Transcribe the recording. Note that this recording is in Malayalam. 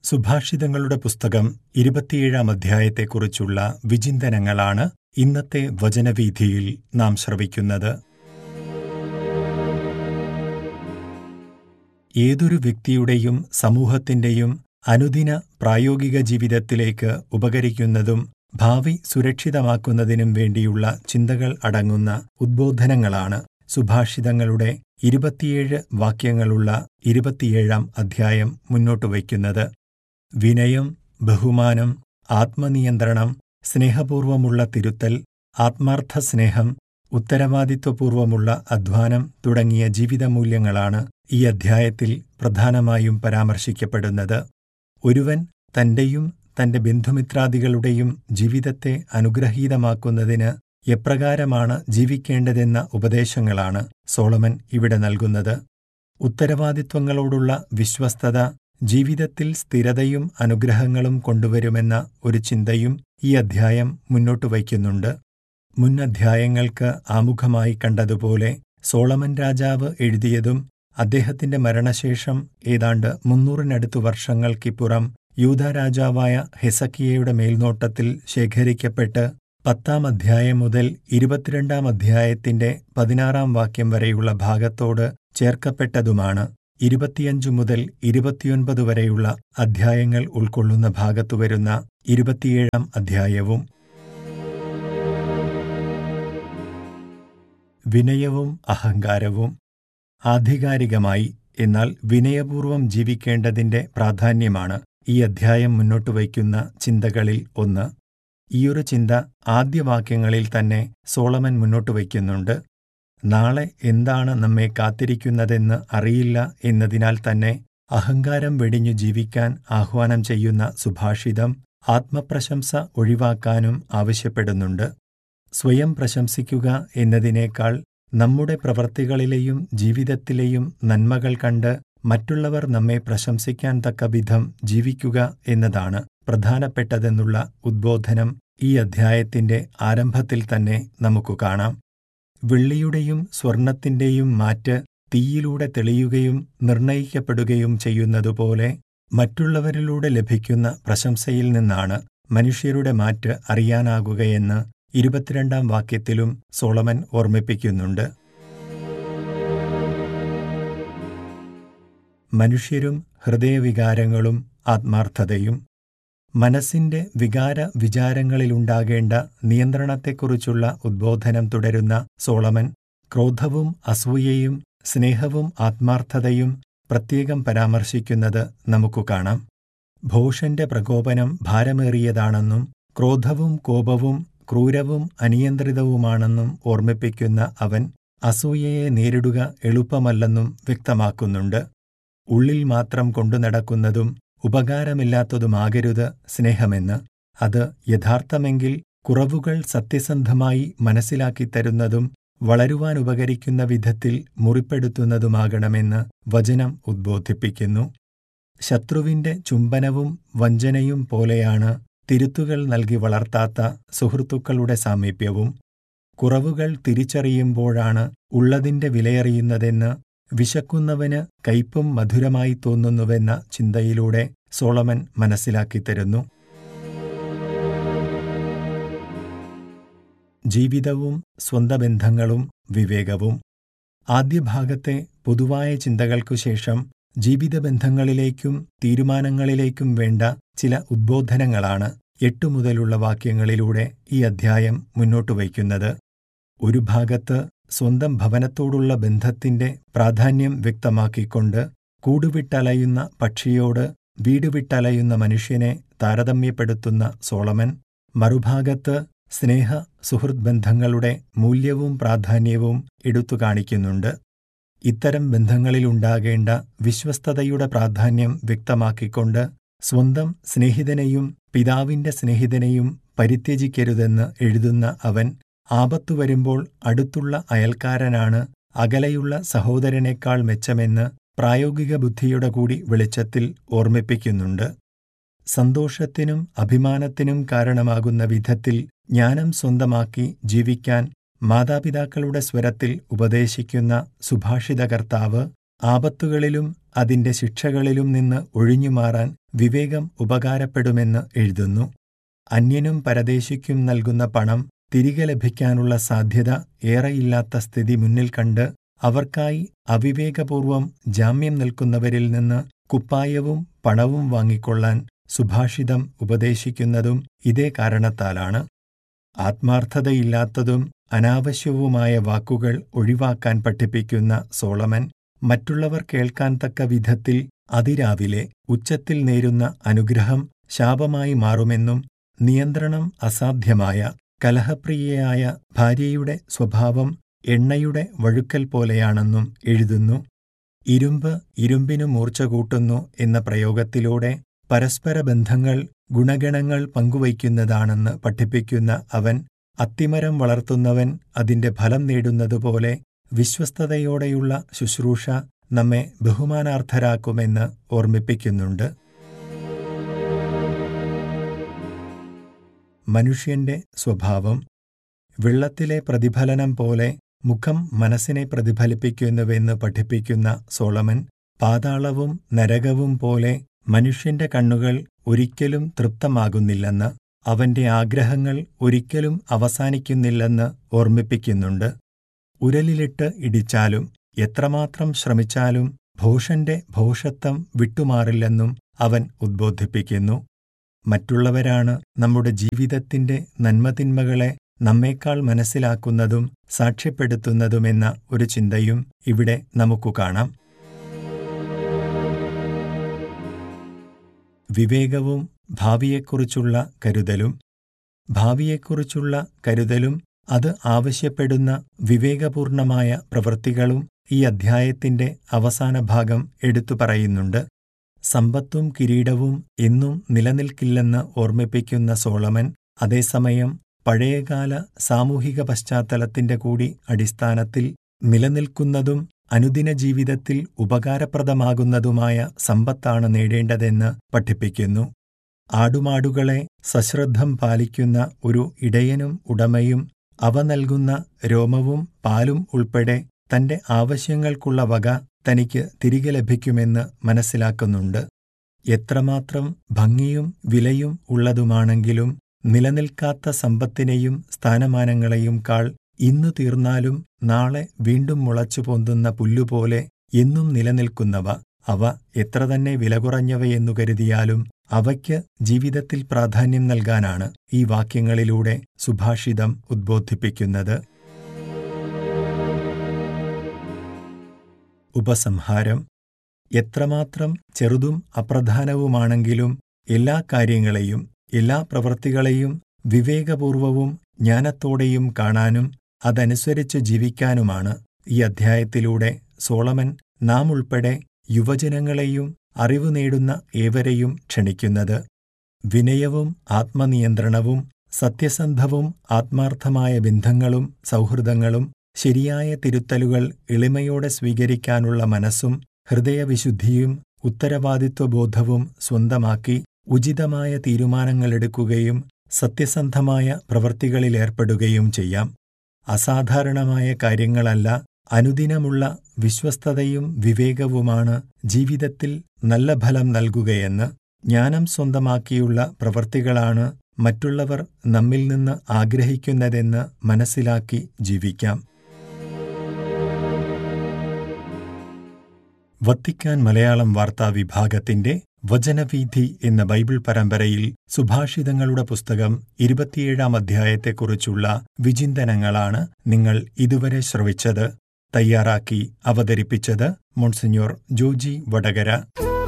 സുഭാഷിതങ്ങളുടെ പുസ്തകം 27-ാം അധ്യായത്തെക്കുറിച്ചുള്ള വിചിന്തനങ്ങളാണ് ഇന്നത്തെ വചനവീഥിയിൽ നാം ശ്രവിക്കുന്നത്. ഏതൊരു വ്യക്തിയുടെയും സമൂഹത്തിന്റെയും അനുദിന പ്രായോഗിക ജീവിതത്തിലേക്ക് ഉപകരിക്കുന്നതും ഭാവി സുരക്ഷിതമാക്കുന്നതിനും വേണ്ടിയുള്ള ചിന്തകൾ അടങ്ങുന്ന ഉദ്ബോധനങ്ങളാണ് സുഭാഷിതങ്ങളുടെ 27 വാക്യങ്ങളുള്ള 27-ാം അധ്യായം മുന്നോട്ടുവയ്ക്കുന്നത്. വിനയം, ബഹുമാനം, ആത്മനിയന്ത്രണം, സ്നേഹപൂർവമുള്ള തിരുത്തൽ, ആത്മാർത്ഥ സ്നേഹം, ഉത്തരവാദിത്വപൂർവമുള്ള അധ്വാനം തുടങ്ങിയ ജീവിതമൂല്യങ്ങളാണ് ഈ അധ്യായത്തിൽ പ്രധാനമായും പരാമർശിക്കപ്പെടുന്നത്. ഒരുവൻ തന്റെയും തന്റെ ബന്ധുമിത്രാദികളുടെയും ജീവിതത്തെ അനുഗ്രഹീതമാക്കുന്നതിന് എപ്രകാരമാണ് ജീവിക്കേണ്ടതെന്ന ഉപദേശങ്ങളാണ് സോളമൻ ഇവിടെ നൽകുന്നത്. ഉത്തരവാദിത്വങ്ങളോടുള്ള വിശ്വസ്തത ജീവിതത്തിൽ സ്ഥിരതയും അനുഗ്രഹങ്ങളും കൊണ്ടുവരുമെന്ന ഒരു ചിന്തയും ഈ അധ്യായം മുന്നോട്ടുവയ്ക്കുന്നുണ്ട്. മുൻ അധ്യായങ്ങൾക്ക് ആമുഖമായി കണ്ടതുപോലെ സോളമൻ രാജാവ് എഴുതിയതും അദ്ദേഹത്തിന്റെ മരണശേഷം ഏതാണ്ട് 300-നടുത്തു വർഷങ്ങൾക്കിപ്പുറം യൂദാ രാജാവായ ഹെസക്കിയയുടെ മേൽനോട്ടത്തിൽ ശേഖരിക്കപ്പെട്ട് 10-ാം അധ്യായം മുതൽ 22-ാം അധ്യായത്തിന്റെ 16-ാം വാക്യം വരെയുള്ള ഭാഗത്തോട് ചേർക്കപ്പെട്ടതുമാണ് 25 മുതൽ 29 വരെയുള്ള അധ്യായങ്ങൾ ഉൾക്കൊള്ളുന്ന ഭാഗത്തു വരുന്ന 27-ാം അധ്യായവും. വിനയവും അഹങ്കാരവും. ആധികാരികമായി എന്നാൽ വിനയപൂർവം ജീവിക്കേണ്ടതിന്റെ പ്രാധാന്യമാണ് ഈ അധ്യായം മുന്നോട്ടുവയ്ക്കുന്ന ചിന്തകളിൽ ഒന്ന്. ഈയൊരു ചിന്ത ആദ്യ വാക്യങ്ങളിൽ തന്നെ സോളമൻ മുന്നോട്ടുവയ്ക്കുന്നുണ്ട്. നാളെ എന്താണ് നമ്മെ കാത്തിരിക്കുന്നതെന്ന് അറിയില്ല എന്നതിനാൽ തന്നെ അഹങ്കാരം വെടിഞ്ഞു ജീവിക്കാൻ ആഹ്വാനം ചെയ്യുന്ന സുഭാഷിതം ആത്മപ്രശംസ ഒഴിവാക്കാനും ആവശ്യപ്പെടുന്നുണ്ട്. സ്വയം പ്രശംസിക്കുക എന്നതിനേക്കാൾ നമ്മുടെ പ്രവൃത്തികളിലെയും ജീവിതത്തിലെയും നന്മകൾ കണ്ട് മറ്റുള്ളവർ നമ്മെ പ്രശംസിക്കാൻ തക്കവിധം ജീവിക്കുക എന്നതാണ് പ്രധാനപ്പെട്ടതെന്നുള്ള ഉദ്ബോധനം ഈ അധ്യായത്തിന്റെ ആരംഭത്തിൽ തന്നെ നമുക്ക് കാണാം. വെള്ളിയുടെയും സ്വർണത്തിന്റെയും മാറ്റ് തീയിലൂടെ തെളിയുകയും നിർണയിക്കപ്പെടുകയും ചെയ്യുന്നതുപോലെ മറ്റുള്ളവരിലൂടെ ലഭിക്കുന്ന പ്രശംസയിൽ നിന്നാണ് മനുഷ്യരുടെ മാറ്റ് അറിയാനാകുകയെന്ന് 22-ാം വാക്യത്തിലും സോളമൻ ഓർമ്മിപ്പിക്കുന്നുണ്ട്. മനുഷ്യരും ഹൃദയവികാരങ്ങളും ആത്മാർത്ഥതയും. മനസ്സിന്റെ വികാര വിചാരങ്ങളിലുണ്ടാകേണ്ട നിയന്ത്രണത്തെക്കുറിച്ചുള്ള ഉദ്ബോധനം തുടരുന്ന സോളമൻ ക്രോധവും അസൂയയും സ്നേഹവും ആത്മാർത്ഥതയും പ്രത്യേകം പരാമർശിക്കുന്നത് നമുക്കു കാണാം. ഭോഷന്റെ പ്രകോപനം ഭാരമേറിയതാണെന്നും ക്രോധവും കോപവും ക്രൂരവും അനിയന്ത്രിതവുമാണെന്നും ഓർമ്മിപ്പിക്കുന്ന അവൻ അസൂയയെ നേരിടുക എളുപ്പമല്ലെന്നും വ്യക്തമാക്കുന്നുണ്ട്. ഉള്ളിൽ മാത്രം കൊണ്ടുനടക്കുന്നതും ഉപകാരമില്ലാത്തതുമാകരുത് സ്നേഹമെന്ന്. അത് യഥാർത്ഥമെങ്കിൽ കുറവുകൾ സത്യസന്ധമായി മനസ്സിലാക്കിത്തരുന്നതും വളരുവാനുപകരിക്കുന്ന വിധത്തിൽ മുറിപ്പെടുത്തുന്നതുമാകണമെന്ന് വചനം ഉദ്ബോധിപ്പിക്കുന്നു. ശത്രുവിന്റെ ചുംബനവും വഞ്ചനയും പോലെയാണ് തിരുത്തുകൾ നൽകി വളർത്താത്ത സുഹൃത്തുക്കളുടെ സാമീപ്യവും. കുറവുകൾ തിരിച്ചറിയുമ്പോഴാണ് ഉള്ളതിന്റെ വിലയറിയുന്നതെന്ന് വിശക്കുന്നവന് കയ്പും മധുരമായി തോന്നുന്നുവെന്ന ചിന്തയിലൂടെ സോളമൻ മനസ്സിലാക്കിത്തരുന്നു. ജീവിതവും സ്വന്തം ബന്ധങ്ങളും വിവേകവും. ആദ്യ ഭാഗത്തെ പൊതുവായ ചിന്തകൾക്കു ശേഷം ജീവിതബന്ധങ്ങളിലേക്കും തീരുമാനങ്ങളിലേക്കും വേണ്ട ചില ഉദ്ബോധനങ്ങളാണ് 8 മുതലുള്ള വാക്യങ്ങളിലൂടെ ഈ അധ്യായം മുന്നോട്ടുവയ്ക്കുന്നത്. ഒരു ഭാഗത്ത് സ്വന്തം ഭവനത്തോടുള്ള ബന്ധത്തിന്റെ പ്രാധാന്യം വ്യക്തമാക്കിക്കൊണ്ട് കൂടുവിട്ടലയുന്ന പക്ഷിയോട് വീടുവിട്ടലയുന്ന മനുഷ്യനെ താരതമ്യപ്പെടുത്തുന്ന സോളമൻ മറുഭാഗത്ത് സ്നേഹ സുഹൃത് ബന്ധങ്ങളുടെ മൂല്യവും പ്രാധാന്യവും എടുത്തു കാണിക്കുന്നുണ്ട്. ഇത്തരം ബന്ധങ്ങളിലുണ്ടാകേണ്ട വിശ്വസ്തതയുടെ പ്രാധാന്യം വ്യക്തമാക്കിക്കൊണ്ട് സ്വന്തം സ്നേഹിതനെയും പിതാവിന്റെ സ്നേഹിതനെയും പരിത്യജിക്കരുതെന്ന് എഴുതുന്ന അവൻ ആപത്തു വരുമ്പോൾ അടുത്തുള്ള അയൽക്കാരനാണ് അകലെയുള്ള സഹോദരനേക്കാൾ മെച്ചമെന്ന് പ്രായോഗിക ബുദ്ധിയുടെ കൂടി വെളിച്ചത്തിൽ ഓർമ്മിപ്പിക്കുന്നുണ്ട്. സന്തോഷത്തിനും അഭിമാനത്തിനും കാരണമാകുന്ന വിധത്തിൽ ജ്ഞാനം സ്വന്തമാക്കി ജീവിക്കാൻ മാതാപിതാക്കളുടെ സ്വരത്തിൽ ഉപദേശിക്കുന്ന സുഭാഷിതകർത്താവ് ആപത്തുകളിലും അതിന്റെ ശിക്ഷകളിലും നിന്ന് ഒഴിഞ്ഞുമാറാൻ വിവേകം ഉപകാരപ്പെടുമെന്ന് എഴുതുന്നു. അന്യനും പരദേശിക്കും നൽകുന്ന പണം തിരികെ ലഭിക്കാനുള്ള സാധ്യത ഏറെയില്ലാത്ത സ്ഥിതി മുന്നിൽ കണ്ട് അവർക്കായി അവിവേകപൂർവം ജാമ്യം നിൽക്കുന്നവരിൽ നിന്ന് കുപ്പായവും പണവും വാങ്ങിക്കൊള്ളാൻ സുഭാഷിതം ഉപദേശിക്കുന്നതും ഇതേ കാരണത്താലാണ്. ആത്മാർത്ഥതയില്ലാത്തതും അനാവശ്യവുമായ വാക്കുകൾ ഒഴിവാക്കാൻ പഠിപ്പിക്കുന്ന സോളമൻ മറ്റുള്ളവർ കേൾക്കാൻ തക്ക വിധത്തിൽ അതിരാവിലെ ഉച്ചത്തിൽ നേരുന്ന അനുഗ്രഹം ശാപമായി മാറുമെന്നും നിയന്ത്രണം അസാധ്യമായ കലഹപ്രിയയായ ഭാര്യയുടെ സ്വഭാവം എണ്ണയുടെ വഴുക്കൽ പോലെയാണെന്നും എഴുതുന്നു. ഇരുമ്പ് ഇരുമ്പിനു മൂർച്ച കൂട്ടുന്നു എന്ന പ്രയോഗത്തിലൂടെ പരസ്പര ബന്ധങ്ങൾ ഗുണഗണങ്ങൾ പങ്കുവയ്ക്കുന്നതാണെന്ന് പഠിപ്പിക്കുന്ന അവൻ അത്തിമരം വളർത്തുന്നവൻ അതിന്റെ ഫലം നേടുന്നതുപോലെ വിശ്വസ്തതയോടെയുള്ള ശുശ്രൂഷ നമ്മെ ബഹുമാനാർഹരാക്കുമെന്ന് ഓർമ്മിപ്പിക്കുന്നുണ്ട്. മനുഷ്യന്റെ സ്വഭാവം വെള്ളത്തിലെ പ്രതിഫലനം പോലെ മുഖം മനസ്സിനെ പ്രതിഫലിപ്പിക്കുന്നുവെന്ന് പഠിപ്പിക്കുന്ന സോളമൻ പാതാളവും നരകവും പോലെ മനുഷ്യന്റെ കണ്ണുകൾ ഒരിക്കലും തൃപ്തമാകുന്നില്ലെന്ന്, അവന്റെ ആഗ്രഹങ്ങൾ ഒരിക്കലും അവസാനിക്കുന്നില്ലെന്ന് ഓർമ്മിപ്പിക്കുന്നുണ്ട്. ഉരലിലിട്ട് ഇടിച്ചാലും എത്രമാത്രം ശ്രമിച്ചാലും ഭോഷന്റെ ഭോഷത്വം വിട്ടുമാറില്ലെന്നും അവൻ ഉദ്ബോധിപ്പിക്കുന്നു. മറ്റുള്ളവരാണ് നമ്മുടെ ജീവിതത്തിന്റെ നന്മതിന്മകളെ നമ്മേക്കാൾ മനസ്സിലാക്കുന്നതും സാക്ഷ്യപ്പെടുത്തുന്നതുമെന്ന ഒരു ചിന്തയും ഇവിടെ നമുക്കു കാണാം. വിവേകവും ഭാവിയെക്കുറിച്ചുള്ള കരുതലും. ഭാവിയെക്കുറിച്ചുള്ള കരുതലും അത് ആവശ്യപ്പെടുന്ന വിവേകപൂർണമായ പ്രവൃത്തികളും ഈ അധ്യായത്തിന്റെ അവസാന ഭാഗം എടുത്തു പറയുന്നുണ്ട്. സമ്പത്തും കിരീടവും എന്നും നിലനിൽക്കില്ലെന്ന് ഓർമ്മിപ്പിക്കുന്ന സോളമൻ അതേസമയം പഴയകാല സാമൂഹിക പശ്ചാത്തലത്തിന്റെ കൂടി അടിസ്ഥാനത്തിൽ നിലനിൽക്കുന്നതും അനുദിന ജീവിതത്തിൽ ഉപകാരപ്രദമാകുന്നതുമായ സമ്പത്താണ് നേടേണ്ടതെന്ന് പഠിപ്പിക്കുന്നു. ആടുമാടുകളെ സശ്രദ്ധം പാലിക്കുന്ന ഒരു ഇടയനും ഉടമയും അവ നൽകുന്ന രോമവും പാലും ഉൾപ്പെടെ തന്റെ ആവശ്യങ്ങൾക്കുള്ള വക തനിക്ക് തിരികെ ലഭിക്കുമെന്ന് മനസ്സിലാക്കുന്നുണ്ട്. എത്രമാത്രം ഭംഗിയും വിലയും ഉള്ളതുമാണെങ്കിലും നിലനിൽക്കാത്ത സമ്പത്തിനെയും സ്ഥാനമാനങ്ങളെയും കാൾ ഇന്നു തീർന്നാലും നാളെ വീണ്ടും മുളച്ചു പൊന്തുന്ന പുല്ലുപോലെ എന്നും നിലനിൽക്കുന്നവ, അവ എത്ര തന്നെ വില കുറഞ്ഞവയെന്നു കരുതിയാലും അവയ്ക്ക് ജീവിതത്തിൽ പ്രാധാന്യം നൽകാനാണ് ഈ വാക്യങ്ങളിലൂടെ സുഭാഷിതം ഉദ്ബോധിപ്പിക്കുന്നത്. ഉപസംഹാരം. എത്രമാത്രം ചെറുതും അപ്രധാനവുമാണെങ്കിലും എല്ലാ കാര്യങ്ങളെയും എല്ലാ പ്രവൃത്തികളെയും വിവേകപൂർവവും ജ്ഞാനത്തോടെയും കാണാനും അതനുസരിച്ച് ജീവിക്കാനുമാണ് ഈ അധ്യായത്തിലൂടെ സോളമൻ നാം ഉൾപ്പെടെ യുവജനങ്ങളെയും അറിവ് നേടുന്ന ഏവരെയും ക്ഷണിക്കുന്നത്. വിനയവും ആത്മനിയന്ത്രണവും സത്യസന്ധവും ആത്മാർത്ഥമായ ബന്ധങ്ങളും സൗഹൃദങ്ങളും ശരിയായ തിരുത്തലുകൾ എളിമയോടെ സ്വീകരിക്കാനുള്ള മനസ്സും ഹൃദയവിശുദ്ധിയും ഉത്തരവാദിത്വബോധവും സ്വന്തമാക്കി ഉചിതമായ തീരുമാനങ്ങളെടുക്കുകയും സത്യസന്ധമായ പ്രവൃത്തികളിലേർപ്പെടുകയും ചെയ്യാം. അസാധാരണമായ കാര്യങ്ങളല്ല, അനുദിനമുള്ള വിശ്വസ്തതയും വിവേകവുമാണ് ജീവിതത്തിൽ നല്ല ഫലം നൽകുകയെന്ന്, ജ്ഞാനം സ്വന്തമാക്കിയുള്ള പ്രവൃത്തികളാണ് മറ്റുള്ളവർ നമ്മിൽ നിന്ന് ആഗ്രഹിക്കുന്നതെന്ന് മനസ്സിലാക്കി ജീവിക്കാം. വത്തിക്കാൻ മലയാളം വാർത്താ വിഭാഗത്തിന്റെ വചനവീഥി എന്ന ബൈബിൾ പരമ്പരയിൽ സുഭാഷിതങ്ങളുടെ പുസ്തകം 27-ാം അധ്യായത്തെക്കുറിച്ചുള്ള വിചിന്തനങ്ങളാണ് നിങ്ങൾ ഇതുവരെ ശ്രവിച്ചത്. തയ്യാറാക്കി അവതരിപ്പിച്ചത് മോൺസിഞ്ഞോർ ജോജി വടകര.